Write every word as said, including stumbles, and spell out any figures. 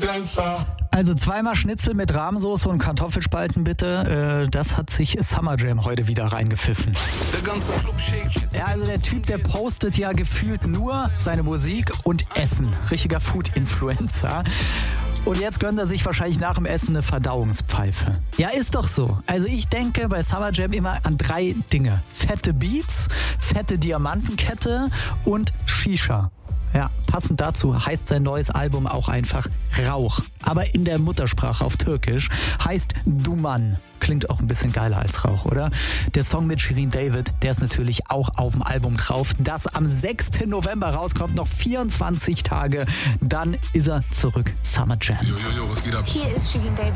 Also zweimal Schnitzel mit Rahmsoße und Kartoffelspalten bitte. Äh, das hat sich Summer Jam heute wieder reingepfiffen. Der ganze Club shake. Ja, also der Typ, der postet ja gefühlt nur seine Musik und Essen. Richtiger Food-Influencer. Und jetzt gönnt er sich wahrscheinlich nach dem Essen eine Verdauungspfeife. Ja, ist doch so. Also ich denke bei Summer Jam immer an drei Dinge. Fette Beats, fette Diamantenkette und Shisha. Ja, passend dazu heißt sein neues Album auch einfach Rauch. Aber in der Muttersprache auf Türkisch heißt Duman. Klingt auch ein bisschen geiler als Rauch, oder? Der Song mit Shirin David, der ist natürlich auch auf dem Album drauf, das am sechsten November rauskommt. Noch vierundzwanzig Tage, dann ist er zurück. Summer Jam. Jo, jo, jo, was geht ab? Hier ist Shirin David.